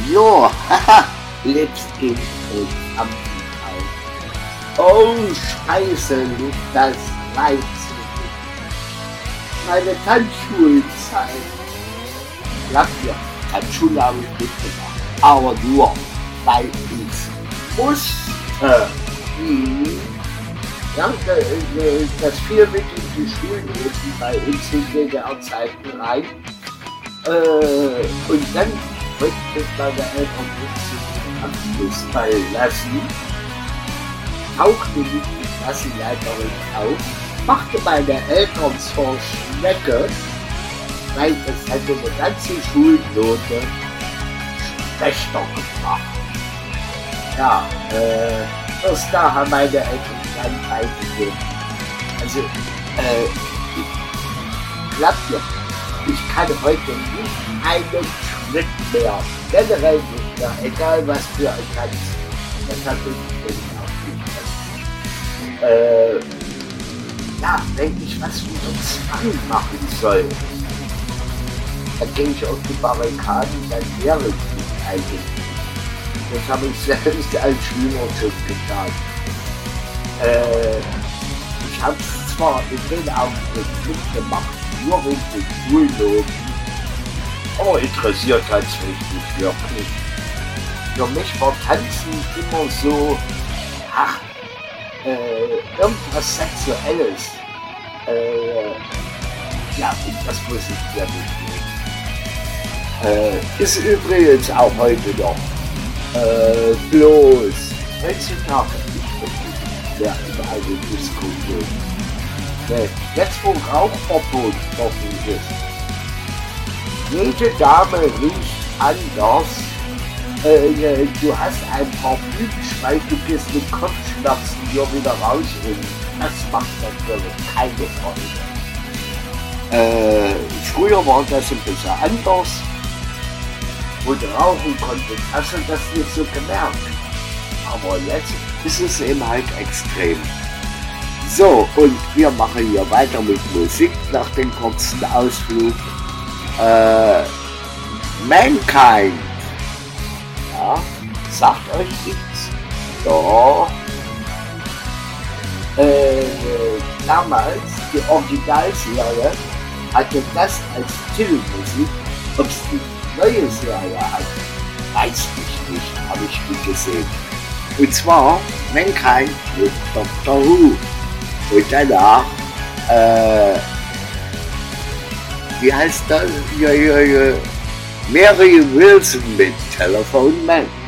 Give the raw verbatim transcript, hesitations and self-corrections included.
Jo, haha, let's gehen uns am auf. Oh, scheiße, liegt das Leid zurück. Meine Tanzschulzeit. Glaubt mir, Tanzschule habe ich mitgemacht. Aber nur, weil ich musste. Hm. Ja, das fiel mit in die Schulleben bei uns in der Zeiten rein. Äh, und dann wollte ich meine Eltern zum Abschluss freilassen. Tauchte mich die Klassenleiterin auf, machte meine Eltern zur Schnecke, weil es hätte eine ganze Schulnote schlechter gebracht. Ja, äh, erst da haben meine Eltern dann eingegeben. Also, äh, klappt ja. Ich kann heute nicht einen Schritt mehr. Generell nicht mehr, egal was für ein Tanz. Das hat mich auch nicht. Äh, ja, wenn ich was unter Zwang machen soll, dann gehe ich auf die Barrikaden, dann wäre ich nicht eigentlich. Das habe ich selbst als Schüler schon getan. Äh, ich habe es zwar in den Augenblick mitgemacht, nur wegen den Schulnoten, aber interessiert hat es mich nicht wirklich. Für mich war Tanzen immer so, ach, äh, irgendwas Sexuelles. Äh, ja, und das muss ich ja nicht nehmen. Äh, ist übrigens auch heute noch. Äh, bloß heutzutage nicht wirklich mehr über eine Disco gehen. Nee, jetzt wo Rauchverbot offen ist. Jede Dame riecht anders. Äh, du hast ein Parfümschweif, du gehst mit Kopfschmerzen hier wieder raus und das macht natürlich keine Freude. Äh, früher war das ein bisschen anders. Wo du rauchen konntest, hast du das nicht so gemerkt. Aber jetzt ist es eben halt extrem. So, und wir machen hier weiter mit Musik nach dem kurzen Ausflug. Äh, Mankind. Ja, sagt euch nichts. Doch. Äh, damals, die Originalserie, hatte das als Titelmusik. Ob es die neue Serie hat, weiß ich nicht, habe ich nie gesehen. Und zwar Mankind mit Doctor Who. Und danach, äh, wie heißt das? Ja, ja, ja. Mary Wilson mit Telephone Man.